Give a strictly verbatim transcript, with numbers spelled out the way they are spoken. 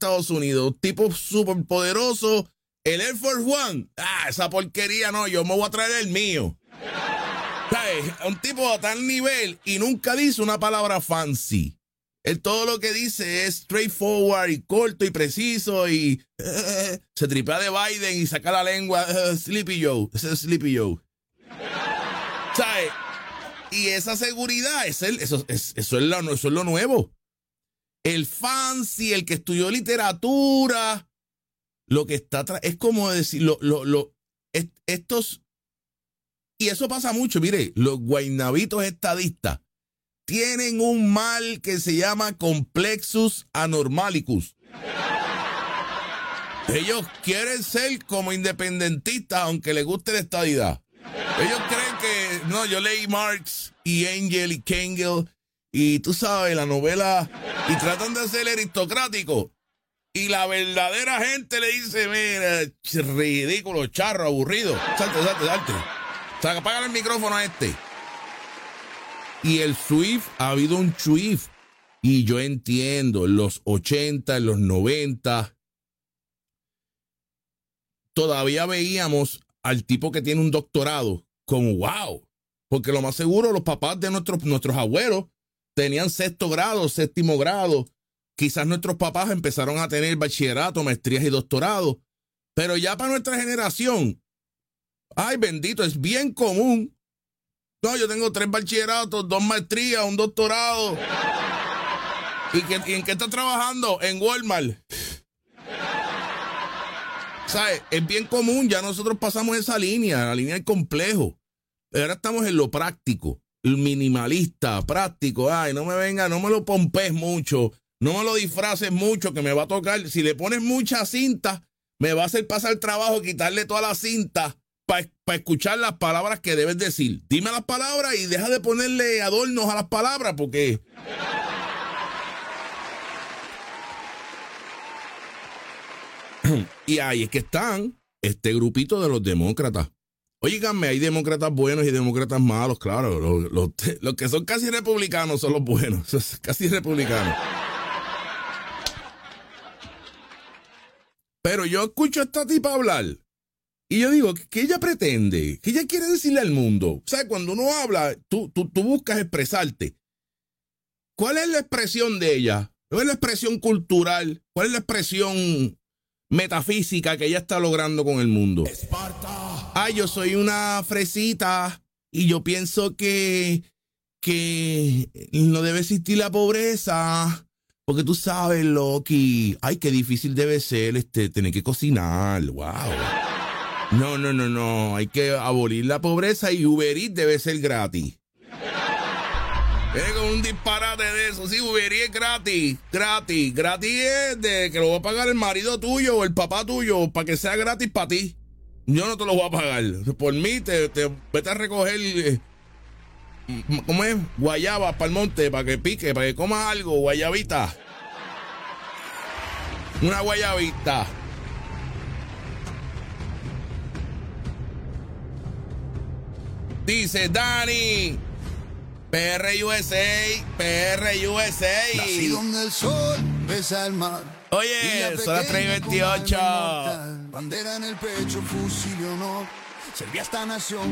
Estados Unidos, tipo súper poderoso, el Air Force One, ah, esa porquería no, yo me voy a traer el mío. ¿Sabes? Un tipo a tal nivel y nunca dice una palabra fancy. Él todo lo que dice es straightforward y corto y preciso y uh, se tripea de Biden y saca la lengua, uh, Sleepy Joe, ese es Sleepy Joe. ¿Sabes? Y esa seguridad, es el, eso, es, eso, es lo, eso es lo nuevo. El fancy, el que estudió literatura, lo que está atrás, es como decir, lo, lo, lo, est, estos, y eso pasa mucho, mire, los guaynabitos estadistas tienen un mal que se llama complexus anormalicus. Ellos quieren ser como independentistas, aunque les guste la estadidad. Ellos creen que, no, yo leí Marx y Engel y Kengel y tú sabes, la novela, y tratan de ser aristocráticos. Y la verdadera gente le dice, mira, ridículo, charro, aburrido. Salte, salte, salte. O sea, apaga el micrófono a este. Y el Swift, ha habido un Swift. Y yo entiendo, en los ochenta, en los noventa, todavía veíamos al tipo que tiene un doctorado como wow. Porque lo más seguro, los papás de nuestros, nuestros abuelos tenían sexto grado, séptimo grado. Quizás nuestros papás empezaron a tener bachillerato, maestrías y doctorados. Pero ya para nuestra generación, ay bendito, es bien común. No, yo tengo tres bachilleratos, dos maestrías, un doctorado. ¿Y, que, ¿Y en qué estás trabajando? En Walmart. ¿Sabes? Es bien común, ya nosotros pasamos esa línea, la línea del complejo. Ahora estamos en lo práctico, el minimalista, práctico. Ay, no me venga, no me lo pompes mucho, no me lo disfraces mucho, que me va a tocar. Si le pones mucha cinta, me va a hacer pasar trabajo, quitarle toda la cinta para pa escuchar las palabras que debes decir. Dime las palabras y deja de ponerle adornos a las palabras, porque... Y ahí es que están este grupito de los demócratas. Óiganme, hay demócratas buenos y demócratas malos, claro. Los, los, los que son casi republicanos son los buenos, casi republicanos. Pero yo escucho a esta tipa hablar y yo digo, ¿qué ella pretende? ¿Qué ella quiere decirle al mundo? O sea, cuando uno habla, tú, tú, tú buscas expresarte. ¿Cuál es la expresión de ella? ¿Cuál es la expresión cultural? ¿Cuál es la expresión metafísica que ella está logrando con el mundo? Esparta. Ay, yo soy una fresita y yo pienso que, que no debe existir la pobreza. Porque tú sabes, Loki, ay, qué difícil debe ser este tener que cocinar. Wow. No, no, no, no. Hay que abolir la pobreza y Uber Eats debe ser gratis. Es como un disparate de eso. Sí, Uber Eats es gratis. Gratis. Gratis es de que lo va a pagar el marido tuyo o el papá tuyo para que sea gratis para ti. Yo no te lo voy a pagar. Por mí, te, te vete a recoger, eh, ¿cómo es? Guayaba para el monte, para que pique, para que comas algo, guayabita. Una guayabita. Dice Dani, P R U S A, P R U S A. Nací donde el sol besa el mar. Oye, son las tres y veintiocho. Bandera en el pecho, fusil y honor. Serví a esta nación